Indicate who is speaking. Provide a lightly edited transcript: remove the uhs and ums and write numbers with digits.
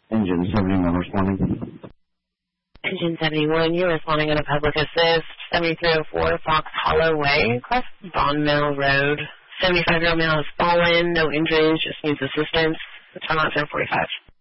Speaker 1: Engine 71 responding.
Speaker 2: Engine 71, you're responding on a public assist, 7304 Fox Hollow Way, across Bond Mill Road. 75-year-old male has fallen, no injuries, just needs assistance. Time out 1045.